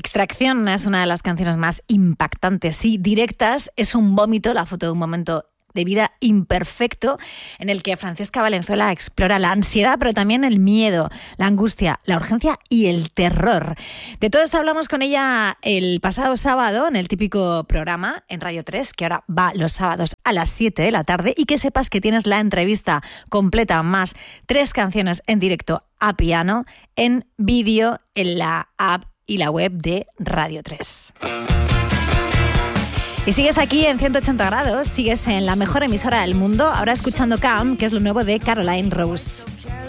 Extracción es una de las canciones más impactantes y directas. Es un vómito, la foto de un momento de vida imperfecto en el que Francesca Valenzuela explora la ansiedad, pero también el miedo, la angustia, la urgencia y el terror. De todo esto hablamos con ella el pasado sábado en el típico programa en Radio 3, que ahora va los sábados a las 7 de la tarde, y que sepas que tienes la entrevista completa más 3 canciones en directo a piano en vídeo en la app y la web de Radio 3. Y sigues aquí en 180 grados, sigues en la mejor emisora del mundo, ahora escuchando Calm, que es lo nuevo de Caroline Rose.